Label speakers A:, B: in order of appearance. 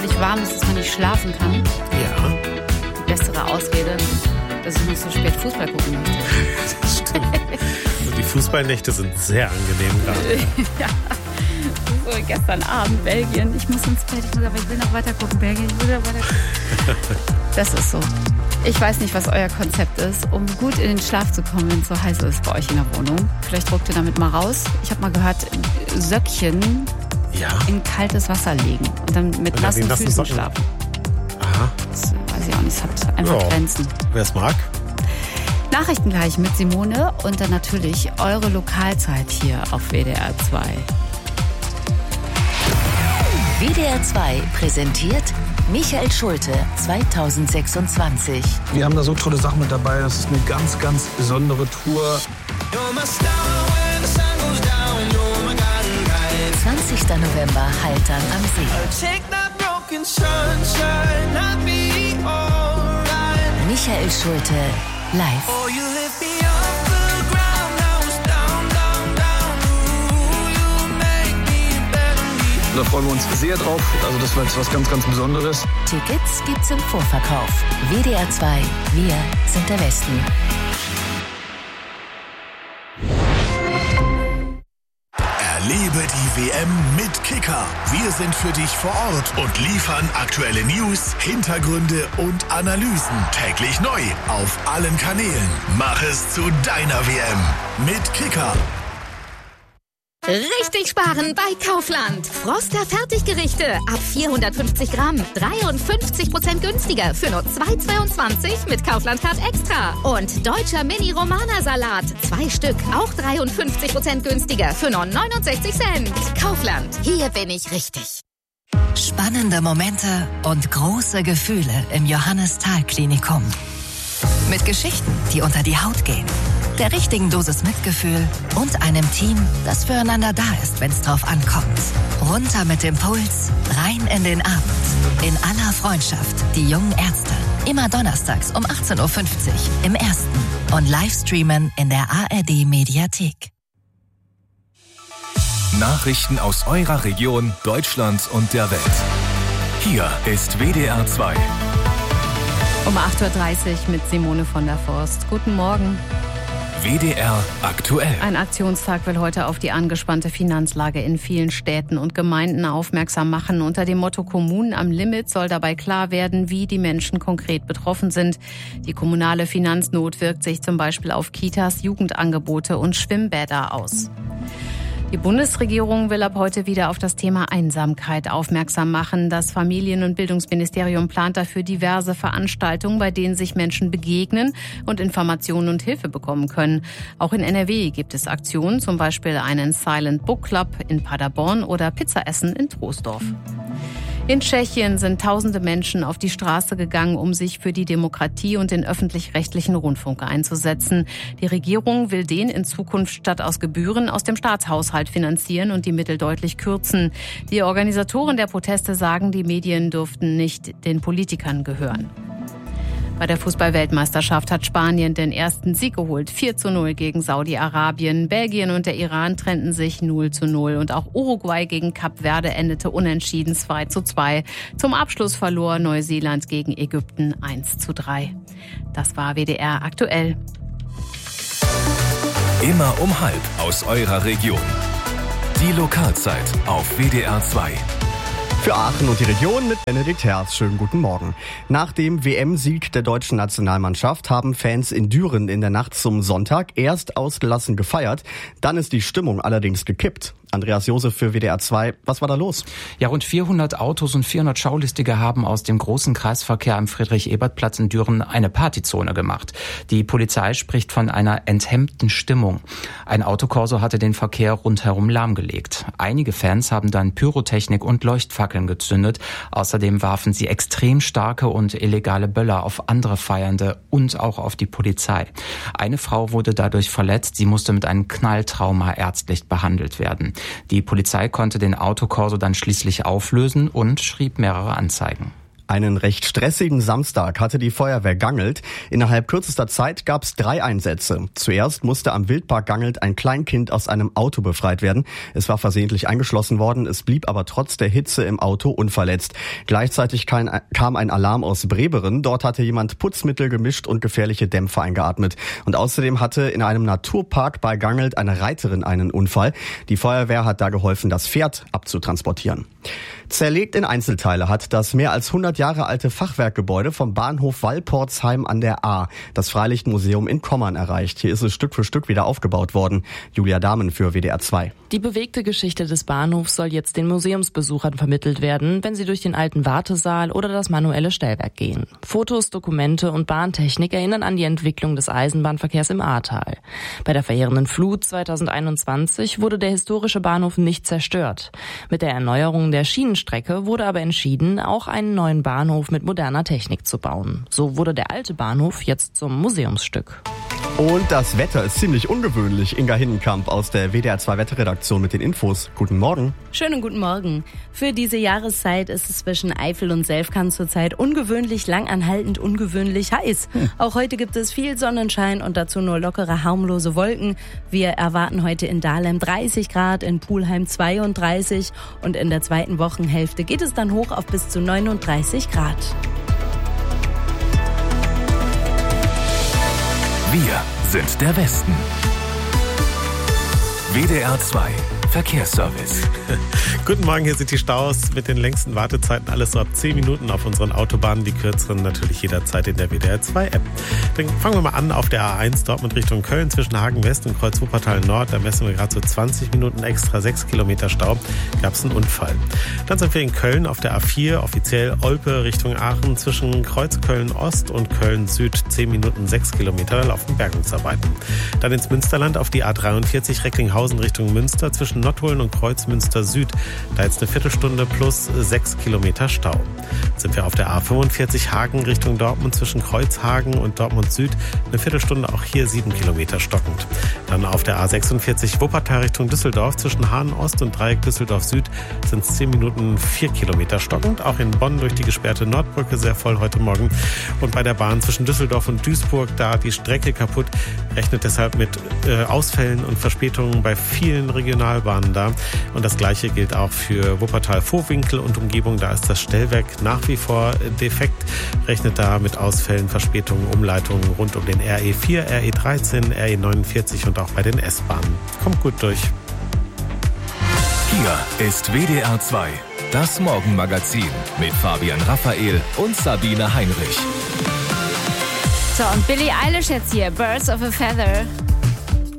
A: fürchterlich warm ist, dass man nicht schlafen kann.
B: Ja.
A: Die bessere Ausrede, dass ich nicht so spät Fußball gucken möchte.
B: Das stimmt. Und die Fußballnächte sind sehr angenehm gerade.
A: Ja. So, gestern Abend Belgien. Ich muss ins Bett, aber ich will noch weiter gucken. Belgien, ich will noch weiter gucken. Das ist so. Ich weiß nicht, was euer Konzept ist, um gut in den Schlaf zu kommen, wenn es so heiß ist bei euch in der Wohnung. Vielleicht ruckt ihr damit mal raus. Ich habe mal gehört, Söckchen in kaltes Wasser legen und dann mit nassen Füßen schlafen.
B: Aha.
A: Das weiß ich auch nicht, es hat einfach Grenzen.
B: Wer es mag.
A: Nachrichten gleich mit Simone und dann natürlich eure Lokalzeit hier auf WDR 2.
C: WDR 2 präsentiert Michael Schulte 2026.
D: Wir haben da so tolle Sachen mit dabei. Das ist eine ganz, ganz besondere Tour.
C: 20. November, Haltern am See. Michael Schulte live.
D: Da freuen wir uns sehr drauf. Also das war jetzt was ganz, ganz Besonderes.
C: Tickets gibt's im Vorverkauf. WDR 2, wir sind der Westen.
E: Erlebe die WM mit Kicker. Wir sind für dich vor Ort und liefern aktuelle News, Hintergründe und Analysen. Täglich neu auf allen Kanälen. Mach es zu deiner WM mit Kicker.
F: Richtig sparen bei Kaufland. Froster Fertiggerichte ab 450 Gramm. 53% günstiger für nur 2,22 mit Kaufland Card Extra. Und deutscher Mini-Romana-Salat. 2 Stück, auch 53% günstiger für nur 69 Cent. Kaufland, hier bin ich richtig.
C: Spannende Momente und große Gefühle im Johannes-Thal-Klinikum. Mit Geschichten, die unter die Haut gehen. Der richtigen Dosis Mitgefühl und einem Team, das füreinander da ist, wenn es drauf ankommt. Runter mit dem Puls, rein in den Abend. In aller Freundschaft, die jungen Ärzte. Immer donnerstags um 18.50 Uhr im Ersten und Livestreamen in der ARD-Mediathek.
G: Nachrichten aus eurer Region, Deutschland und der Welt. Hier ist WDR 2.
A: Um 8.30 Uhr mit Simone von der Forst. Guten Morgen.
G: WDR aktuell.
A: Ein Aktionstag will heute auf die angespannte Finanzlage in vielen Städten und Gemeinden aufmerksam machen. Unter dem Motto Kommunen am Limit soll dabei klar werden, wie die Menschen konkret betroffen sind. Die kommunale Finanznot wirkt sich zum Beispiel auf Kitas, Jugendangebote und Schwimmbäder aus. Die Bundesregierung will ab heute wieder auf das Thema Einsamkeit aufmerksam machen. Das Familien- und Bildungsministerium plant dafür diverse Veranstaltungen, bei denen sich Menschen begegnen und Informationen und Hilfe bekommen können. Auch in NRW gibt es Aktionen, zum Beispiel einen Silent Book Club in Paderborn oder Pizzaessen in Troisdorf. In Tschechien sind tausende Menschen auf die Straße gegangen, um sich für die Demokratie und den öffentlich-rechtlichen Rundfunk einzusetzen. Die Regierung will den in Zukunft statt aus Gebühren aus dem Staatshaushalt finanzieren und die Mittel deutlich kürzen. Die Organisatoren der Proteste sagen, die Medien dürften nicht den Politikern gehören. Bei der Fußball-Weltmeisterschaft hat Spanien den ersten Sieg geholt. 4:0 gegen Saudi-Arabien. Belgien und der Iran trennten sich 0:0. Und auch Uruguay gegen Kap Verde endete unentschieden 2:2. Zum Abschluss verlor Neuseeland gegen Ägypten 1:3. Das war WDR aktuell.
G: Immer um 12:30 aus eurer Region. Die Lokalzeit auf WDR 2.
H: Für Aachen und die Region mit Benedikt Herz. Schönen guten Morgen. Nach dem WM-Sieg der deutschen Nationalmannschaft haben Fans in Düren in der Nacht zum Sonntag erst ausgelassen gefeiert. Dann ist die Stimmung allerdings gekippt. Andreas Josef für WDR 2. Was war da los?
I: Ja, rund 400 Autos und 400 Schaulustige haben aus dem großen Kreisverkehr am Friedrich-Ebert-Platz in Düren eine Partyzone gemacht. Die Polizei spricht von einer enthemmten Stimmung. Ein Autokorso hatte den Verkehr rundherum lahmgelegt. Einige Fans haben dann Pyrotechnik und Leuchtfackeln gezündet. Außerdem warfen sie extrem starke und illegale Böller auf andere Feiernde und auch auf die Polizei. Eine Frau wurde dadurch verletzt. Sie musste mit einem Knalltrauma ärztlich behandelt werden. Die Polizei konnte den Autokorso dann schließlich auflösen und schrieb mehrere Anzeigen.
H: Einen recht stressigen Samstag hatte die Feuerwehr Gangelt. Innerhalb kürzester Zeit gab es 3 Einsätze. Zuerst musste am Wildpark Gangelt ein Kleinkind aus einem Auto befreit werden. Es war versehentlich eingeschlossen worden, es blieb aber trotz der Hitze im Auto unverletzt. Gleichzeitig kam ein Alarm aus Breberen. Dort hatte jemand Putzmittel gemischt und gefährliche Dämpfe eingeatmet. Und außerdem hatte in einem Naturpark bei Gangelt eine Reiterin einen Unfall. Die Feuerwehr hat da geholfen, das Pferd abzutransportieren. Zerlegt in Einzelteile hat das mehr als 100 Jahre alte Fachwerkgebäude vom Bahnhof Walportsheim an der Ahr das Freilichtmuseum in Kommern erreicht. Hier ist es Stück für Stück wieder aufgebaut worden. Julia Dahmen für WDR 2.
J: Die bewegte Geschichte des Bahnhofs soll jetzt den Museumsbesuchern vermittelt werden, wenn sie durch den alten Wartesaal oder das manuelle Stellwerk gehen. Fotos, Dokumente und Bahntechnik erinnern an die Entwicklung des Eisenbahnverkehrs im Ahrtal. Bei der verheerenden Flut 2021 wurde der historische Bahnhof nicht zerstört. Mit der Erneuerung der Schienenstrecke wurde aber entschieden, auch einen neuen Bahnhof mit moderner Technik zu bauen. So wurde der alte Bahnhof jetzt zum Museumsstück.
H: Und das Wetter ist ziemlich ungewöhnlich. Inga Hinnenkamp aus der WDR 2 Wetterredaktion mit den Infos. Guten Morgen.
K: Schönen guten Morgen. Für diese Jahreszeit ist es zwischen Eifel und Selfkant zurzeit ungewöhnlich langanhaltend, ungewöhnlich heiß. Auch heute gibt es viel Sonnenschein und dazu nur lockere, harmlose Wolken. Wir erwarten heute in Dahlem 30 Grad, in Pulheim 32 und in der zweiten Wochenhälfte geht es dann hoch auf bis zu 39 Grad.
G: Wir sind der Westen. WDR 2 Verkehrsservice.
B: Guten Morgen, hier sind die Staus mit den längsten Wartezeiten. Alles so ab 10 Minuten auf unseren Autobahnen, die kürzeren natürlich jederzeit in der WDR 2 App. Dann fangen wir mal an auf der A1 Dortmund Richtung Köln zwischen Hagen West und Kreuz Wuppertal Nord. Da messen wir gerade so 20 Minuten extra, 6 Kilometer Stau. Gab es einen Unfall. Dann sind wir in Köln auf der A4, offiziell Olpe Richtung Aachen zwischen Kreuz Köln Ost und Köln Süd 10 Minuten, 6 Kilometer. Da laufen Bergungsarbeiten. Dann ins Münsterland auf die A43 Recklinghausen Richtung Münster zwischen Nottuln und Kreuzmünster Süd. Da jetzt eine Viertelstunde plus 6 Kilometer Stau. Sind wir auf der A45 Hagen Richtung Dortmund zwischen Kreuzhagen und Dortmund Süd. Eine Viertelstunde, auch hier 7 Kilometer stockend. Dann auf der A46 Wuppertal Richtung Düsseldorf zwischen Hahn Ost und Dreieck Düsseldorf Süd sind es 10 Minuten 4 Kilometer stockend. Auch in Bonn durch die gesperrte Nordbrücke sehr voll heute Morgen. Und bei der Bahn zwischen Düsseldorf und Duisburg, da die Strecke kaputt, rechnet deshalb mit Ausfällen und Verspätungen bei vielen Regionalbahnen da. Und das Gleiche gilt auch für Wuppertal-Vohwinkel und Umgebung. Da ist das Stellwerk nach wie vor defekt. Rechnet da mit Ausfällen, Verspätungen, Umleitungen rund um den RE4, RE13, RE49 und auch bei den S-Bahnen. Kommt gut durch.
G: Hier ist WDR 2, das Morgenmagazin mit Fabian Raphael und Sabine Heinrich.
A: So, und Billie Eilish jetzt hier, Birds of a Feather.